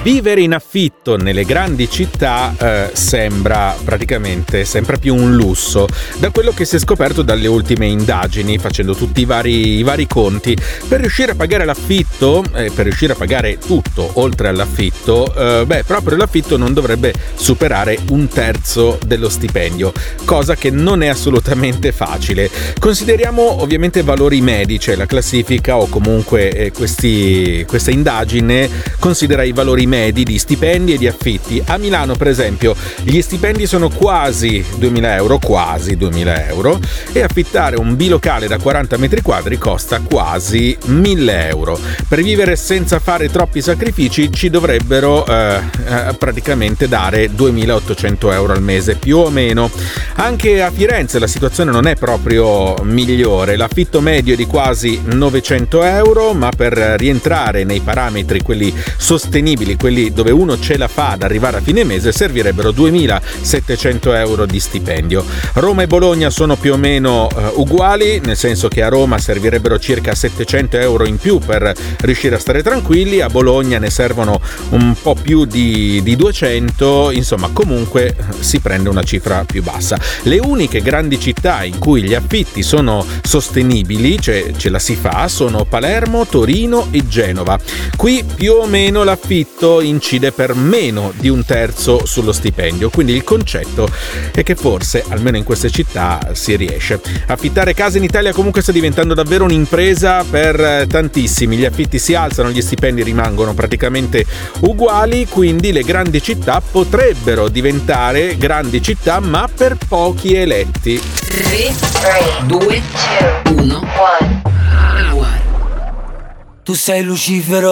Vivere in affitto nelle grandi città sembra più un lusso, da quello che si è scoperto dalle ultime indagini, facendo tutti i vari conti. Per riuscire a pagare l'affitto, per riuscire a pagare tutto oltre all'affitto, proprio l'affitto non dovrebbe superare un terzo dello stipendio, cosa che non è assolutamente facile. Consideriamo ovviamente valori medi, cioè la classifica o comunque questa indagine considera i valori medi di stipendi e di affitti. A Milano, per esempio, gli stipendi sono quasi 2000 euro, e affittare un bilocale da 40 metri quadri costa quasi 1000 euro. Per vivere senza fare troppi sacrifici ci dovrebbero praticamente dare 2800 euro al mese, più o meno. Anche a Firenze la situazione non è proprio migliore. L'affitto medio è di quasi 900 euro, ma per rientrare nei parametri, quelli sostenibili, quelli dove uno ce la fa ad arrivare a fine mese, servirebbero 2700 euro di stipendio. Roma e Bologna sono più o meno uguali, nel senso che a Roma servirebbero circa 700 euro in più per riuscire a stare tranquilli, a Bologna ne servono un po' più di 200, insomma comunque si prende una cifra più bassa. Le uniche grandi città in cui gli affitti sono sostenibili, cioè ce la si fa, sono Palermo, Torino e Genova. Qui più o meno l'affitto incide per meno di un terzo sullo stipendio, quindi il concetto è che forse almeno in queste città si riesce. Affittare case in Italia comunque sta diventando davvero un'impresa per tantissimi, gli affitti si alzano, gli stipendi rimangono praticamente uguali, quindi le grandi città potrebbero diventare grandi città ma per pochi eletti. 3, 2, 1. Tu sei Lucifero.